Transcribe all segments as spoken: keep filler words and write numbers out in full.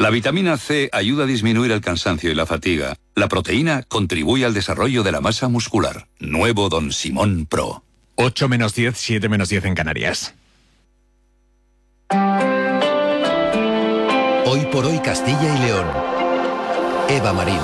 La vitamina C ayuda a disminuir el cansancio y la fatiga. La proteína contribuye al desarrollo de la masa muscular. Nuevo Don Simón Pro. ocho menos diez, siete menos diez en Canarias. Hoy por hoy Castilla y León. Eva Marín.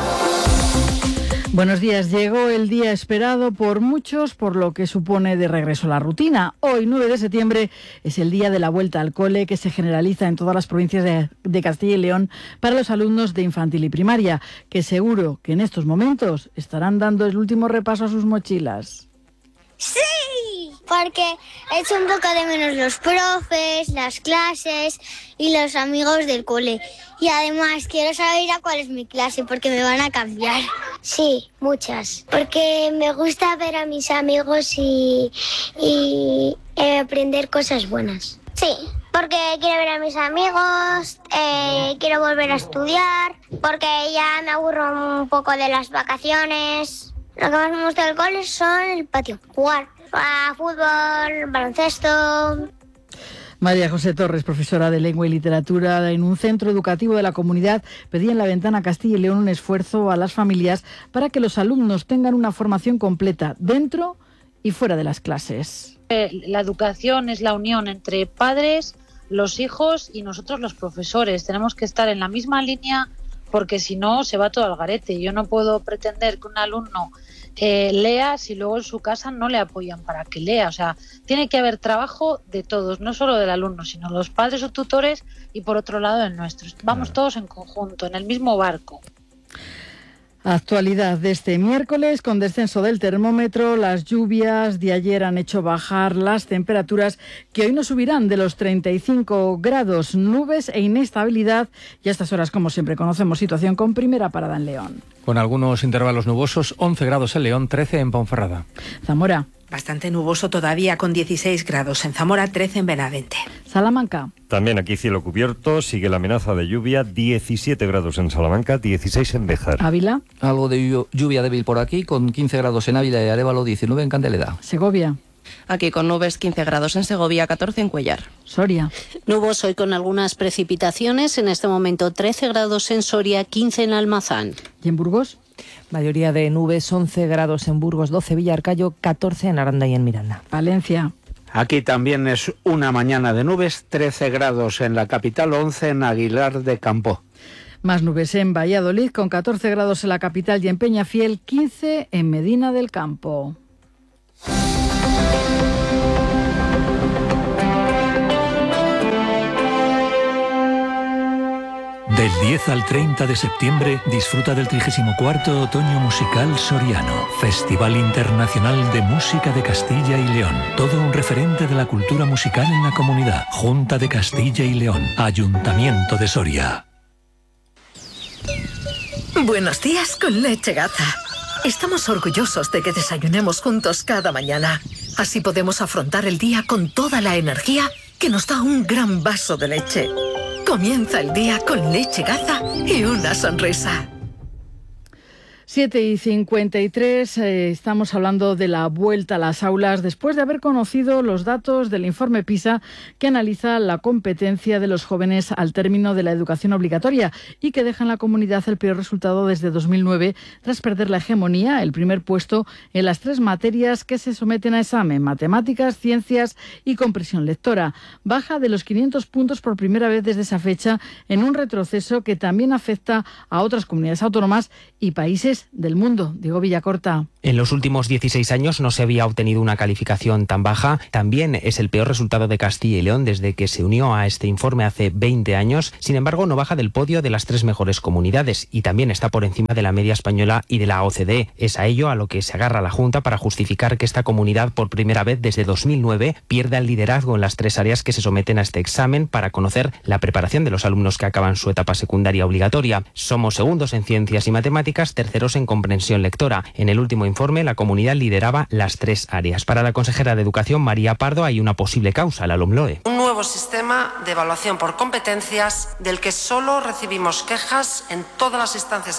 Buenos días. Llegó el día esperado por muchos, por lo que supone de regreso a la rutina. Hoy, nueve de septiembre, es el día de la vuelta al cole que se generaliza en todas las provincias de, de Castilla y León para los alumnos de infantil y primaria, que seguro que en estos momentos estarán dando el último repaso a sus mochilas. ¡Sí! Porque echo un poco de menos los profes, las clases y los amigos del cole. Y además quiero saber a cuál es mi clase porque me van a cambiar. Sí, muchas. Porque me gusta ver a mis amigos y, y eh, aprender cosas buenas. Sí, porque quiero ver a mis amigos, eh, quiero volver a estudiar, porque ya me aburro un poco de las vacaciones. Lo que más me gusta del cole son el patio, jugar a fútbol, baloncesto. María José Torres, profesora de Lengua y Literatura en un centro educativo de la comunidad, pedía en La Ventana Castilla y León un esfuerzo a las familias para que los alumnos tengan una formación completa dentro y fuera de las clases. La educación es la unión entre padres, los hijos y nosotros los profesores. Tenemos que estar en la misma línea porque si no se va todo al garete. Yo no puedo pretender que un alumno eh, lea si luego en su casa no le apoyan para que lea. O sea, tiene que haber trabajo de todos, no solo del alumno, sino los padres o tutores y por otro lado el nuestro. Vamos todos en conjunto, en el mismo barco. Actualidad de este miércoles, con descenso del termómetro, las lluvias de ayer han hecho bajar las temperaturas que hoy no subirán de los treinta y cinco grados, nubes e inestabilidad. Y a estas horas, como siempre, conocemos situación con primera parada en León. Con algunos intervalos nubosos, once grados en León, trece en Ponferrada. Zamora. Bastante nuboso todavía, con dieciséis grados en Zamora, trece en Benavente. Salamanca. También aquí cielo cubierto, sigue la amenaza de lluvia, diecisiete grados en Salamanca, dieciséis en Béjar. Ávila. Algo de lluvia débil por aquí, con quince grados en Ávila y Arévalo, diecinueve en Candeleda. Segovia. Aquí con nubes, quince grados en Segovia, catorce en Cuellar. Soria. Nuboso y con algunas precipitaciones, en este momento trece grados en Soria, quince en Almazán. ¿Y en Burgos? Mayoría de nubes, once grados en Burgos, doce Villarcayo, catorce en Aranda y en Miranda. Valencia. Aquí también es una mañana de nubes, trece grados en la capital, once en Aguilar de Campo. Más nubes en Valladolid, con catorce grados en la capital y en Peñafiel, quince en Medina del Campo. Del diez al treinta de septiembre disfruta del trigésimo cuarto Otoño Musical Soriano, Festival Internacional de Música de Castilla y León. Todo un referente de la cultura musical en la comunidad. Junta de Castilla y León, Ayuntamiento de Soria. Buenos días con Leche Gaza. Estamos orgullosos de que desayunemos juntos cada mañana. Así podemos afrontar el día con toda la energía que nos da un gran vaso de leche. Comienza el día con Leche Gaza y una sonrisa. siete y cincuenta y tres, eh, estamos hablando de la vuelta a las aulas después de haber conocido los datos del informe PISA que analiza la competencia de los jóvenes al término de la educación obligatoria y que deja en la comunidad el peor resultado desde dos mil nueve tras perder la hegemonía, el primer puesto en las tres materias que se someten a examen: matemáticas, ciencias y comprensión lectora. Baja de los quinientos puntos por primera vez desde esa fecha, en un retroceso que también afecta a otras comunidades autónomas y países del mundo. Diego Villacorta. En los últimos dieciséis años no se había obtenido una calificación tan baja. También es el peor resultado de Castilla y León desde que se unió a este informe hace veinte años. Sin embargo, no baja del podio de las tres mejores comunidades y también está por encima de la media española y de la O C D E. Es a ello a lo que se agarra la Junta para justificar que esta comunidad, por primera vez desde dos mil nueve, pierda el liderazgo en las tres áreas que se someten a este examen para conocer la preparación de los alumnos que acaban su etapa secundaria obligatoria. Somos segundos en ciencias y matemáticas, terceros en comprensión lectora. En el último informe, la comunidad lideraba las tres áreas. Para la consejera de Educación, María Pardo, hay una posible causa, la LOMLOE. Un nuevo sistema de evaluación por competencias del que solo recibimos quejas en todas las instancias